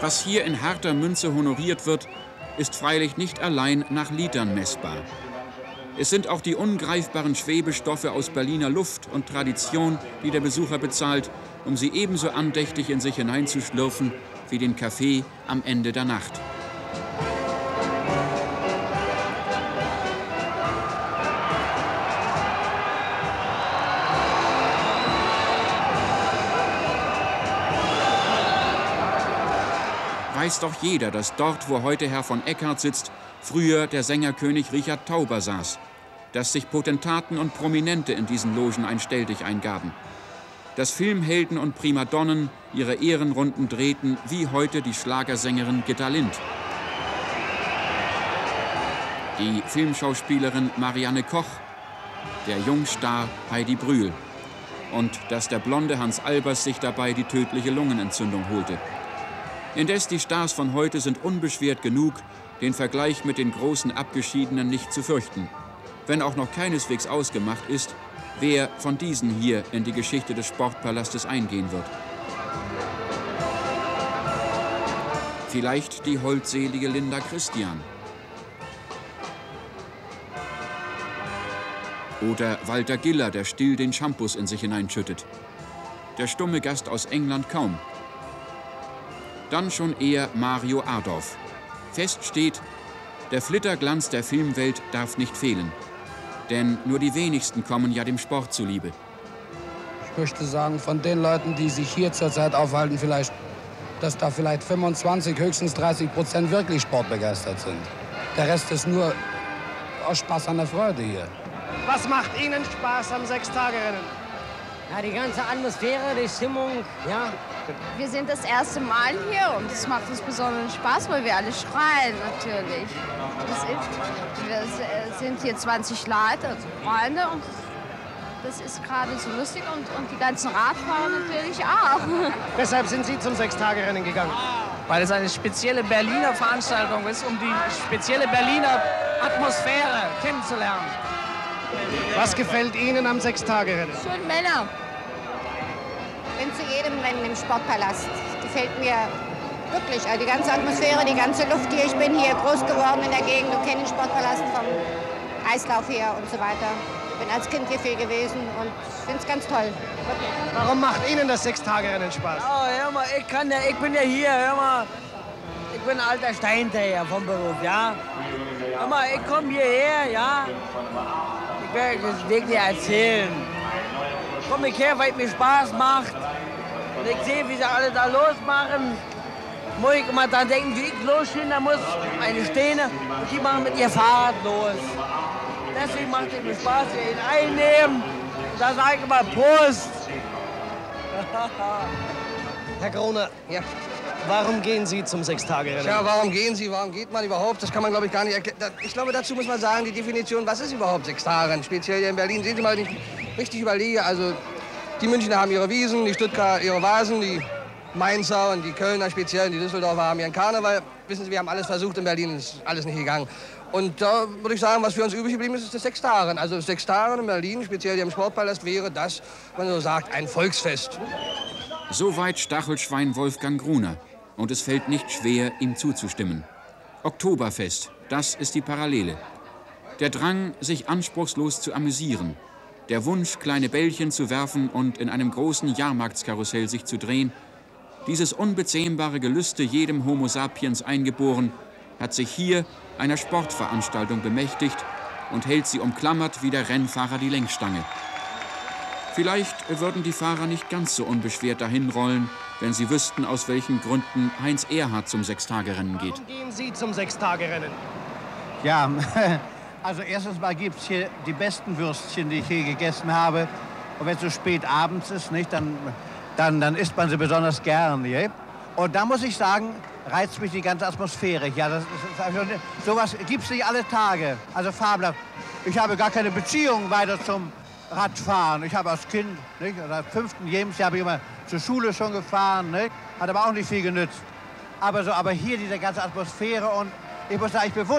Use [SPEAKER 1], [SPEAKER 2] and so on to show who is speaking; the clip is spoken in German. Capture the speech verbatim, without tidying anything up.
[SPEAKER 1] Was hier in harter Münze honoriert wird, ist freilich nicht allein nach Litern messbar. Es sind auch die ungreifbaren Schwebestoffe aus Berliner Luft und Tradition, die der Besucher bezahlt, um sie ebenso andächtig in sich hineinzuschlürfen wie den Kaffee am Ende der Nacht. Weiß doch jeder, dass dort, wo heute Herr von Eckhardt sitzt, früher der Sängerkönig Richard Tauber saß, dass sich Potentaten und Prominente in diesen Logen ein Stelldich eingaben, dass Filmhelden und Primadonnen ihre Ehrenrunden drehten, wie heute die Schlagersängerin Gitta Lind, die Filmschauspielerin Marianne Koch, der Jungstar Heidi Brühl und dass der blonde Hans Albers sich dabei die tödliche Lungenentzündung holte. Indes die Stars von heute sind unbeschwert genug, den Vergleich mit den großen Abgeschiedenen nicht zu fürchten. Wenn auch noch keineswegs ausgemacht ist, wer von diesen hier in die Geschichte des Sportpalastes eingehen wird. Vielleicht die holdselige Linda Christian. Oder Walter Giller, der still den Shampoos in sich hineinschüttet. Der stumme Gast aus England kaum. Dann schon eher Mario Adorf. Fest steht, der Flitterglanz der Filmwelt darf nicht fehlen. Denn nur die wenigsten kommen ja dem Sport zuliebe.
[SPEAKER 2] Ich möchte sagen, von den Leuten, die sich hier zurzeit aufhalten, vielleicht, dass da vielleicht fünfundzwanzig, höchstens dreißig Prozent wirklich sportbegeistert sind. Der Rest ist nur aus Spaß an der Freude hier.
[SPEAKER 3] Was macht Ihnen Spaß am Sechstagerennen?
[SPEAKER 4] Ja, die ganze Atmosphäre, die Stimmung, ja.
[SPEAKER 5] Wir sind das erste Mal hier und es macht uns besonderen Spaß, weil wir alle schreien natürlich. Das ist, wir sind hier zwanzig Leute, also Freunde, und das ist gerade so lustig und, und die ganzen Radfahrer natürlich auch.
[SPEAKER 3] Weshalb sind Sie zum Sechstagerennen gegangen?
[SPEAKER 6] Weil es eine spezielle Berliner Veranstaltung ist, um die spezielle Berliner Atmosphäre kennenzulernen.
[SPEAKER 3] Was gefällt Ihnen am Sechstagerennen?
[SPEAKER 5] Schön Männer.
[SPEAKER 7] Ich bin zu jedem Rennen im Sportpalast. Gefällt mir wirklich. Also die ganze Atmosphäre, die ganze Luft hier. Ich bin hier groß geworden in der Gegend und kenne den Sportpalast vom Eislauf her und so weiter. Ich bin als Kind hier viel gewesen und finde es ganz toll. Wirklich.
[SPEAKER 3] Warum macht Ihnen das Sechstagerennen Spaß?
[SPEAKER 6] Oh, hör mal, ich, kann ja, ich bin ja hier, hör mal. Ich bin ein alter Steinträger vom Beruf, ja. Hör mal, ich komme hierher, ja. Ich werde das Weg dir erzählen. Ich komme her, weil es mir Spaß macht. Und ich sehe, wie sie alle da losmachen. Muss ich immer dran denken, wie ich losstehen, da muss eine stehen und die machen mit ihr Fahrrad los. Deswegen macht es mir Spaß, wir ihn einnehmen. Und da sage ich immer Prost.
[SPEAKER 3] Herr Groner, ja. Warum gehen Sie zum Sechstagerennen?
[SPEAKER 8] Ja, warum gehen Sie? Warum geht man überhaupt? Das kann man, glaube ich, gar nicht erklären. Ich glaube, dazu muss man sagen, die Definition, was ist überhaupt Sechstagerennen? Speziell hier in Berlin. Sehen Sie mal, wenn ich richtig überlege. Also, die Münchner haben ihre Wiesen, die Stuttgarter ihre Vasen, die Mainzer und die Kölner speziell und die Düsseldorfer haben ihren Karneval. Wissen Sie, wir haben alles versucht in Berlin, ist alles nicht gegangen. Und da würde ich sagen, was für uns übrig geblieben ist, ist das Sechstagerennen. Also das Sechstagerennen in Berlin, speziell hier im Sportpalast, wäre das, man so sagt, ein Volksfest.
[SPEAKER 1] Soweit Stachelschwein Wolfgang Gruner. Und es fällt nicht schwer, ihm zuzustimmen. Oktoberfest, das ist die Parallele. Der Drang, sich anspruchslos zu amüsieren. Der Wunsch, kleine Bällchen zu werfen und in einem großen Jahrmarktskarussell sich zu drehen. Dieses unbezähmbare Gelüste, jedem Homo sapiens eingeboren, hat sich hier einer Sportveranstaltung bemächtigt und hält sie umklammert wie der Rennfahrer die Lenkstange. Vielleicht würden die Fahrer nicht ganz so unbeschwert dahinrollen, wenn sie wüssten, aus welchen Gründen Heinz Erhardt zum Sechstagerennen geht.
[SPEAKER 3] Warum gehen Sie zum Sechstagerennen?
[SPEAKER 9] Ja, also erstens mal gibt es hier die besten Würstchen, die ich je gegessen habe. Und wenn es so spät abends ist, nicht, dann, dann, dann isst man sie besonders gern. Ja? Und da muss ich sagen, reizt mich die ganze Atmosphäre. Ja, das ist, also, sowas gibt es nicht alle Tage. Also fabelhaft. Ich habe gar keine Beziehung weiter zum Radfahren. Ich habe als Kind, nicht, oder fünften Lebensjahr habe ich immer zur Schule schon gefahren, nicht? Hat aber auch nicht viel genützt. Aber, so, aber hier diese ganze Atmosphäre und ich muss sagen, ich bewundere